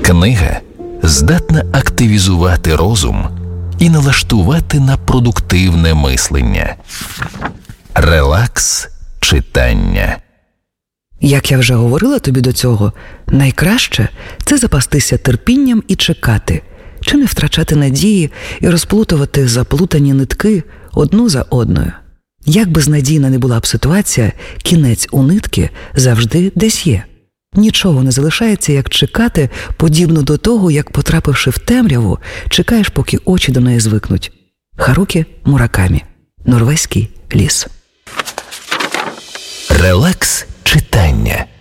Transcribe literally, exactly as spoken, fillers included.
Книга здатна активізувати розум і налаштувати на продуктивне мислення. Релакс читання. Як я вже говорила тобі до цього, найкраще – це запастися терпінням і чекати, чи не втрачати надії і розплутувати заплутані нитки одну за одною. Як безнадійна не була б ситуація, кінець у нитки завжди десь є. Нічого не залишається, як чекати, подібно до того, як, потрапивши в темряву, чекаєш, поки очі до неї звикнуть. Харукі Муракамі. Норвезький ліс. Релакс читання.